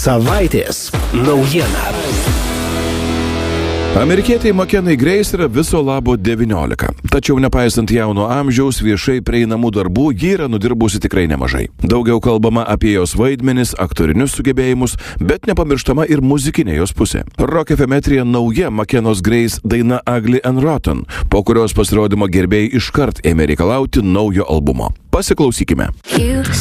Savaitės naujiena. Amerikietei McKenna Grace yra viso labo 19. Tačiau nepaisant jauno amžiaus viešai prieinamų darbų, ji yra nudirbusi tikrai nemažai. Daugiau kalbama apie jos vaidmenis, aktorinius sugebėjimus, bet nepamirštama ir muzikinė jos pusė. Rock FM eteryje nauja McKennos Grace daina Ugly and Rotten, po kurios pasirodymo gerbėjai iškart ėmė reikalauti naujo albumo. Pasiklausykime.